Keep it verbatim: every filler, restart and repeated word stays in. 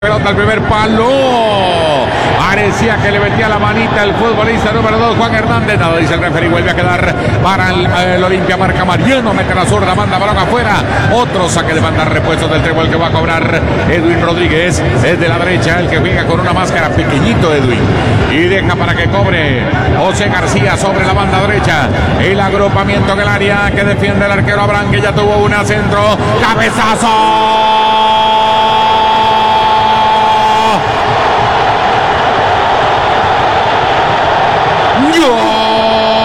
Pelota al primer palo. Parecía que le metía la manita el futbolista número dos, Juan Hernández. Nada dice el referee, vuelve a quedar para el, el Olimpia. Marca Mariano, mete la zurda, manda balón afuera. Otro saque de banda, repuesto del trébol que va a cobrar Edwin Rodríguez. Es de la derecha el que juega con una máscara, pequeñito Edwin. Y deja para que cobre José García sobre la banda derecha. El agrupamiento en el área que defiende el arquero Abraham, que ya tuvo una centro. ¡Cabezazo!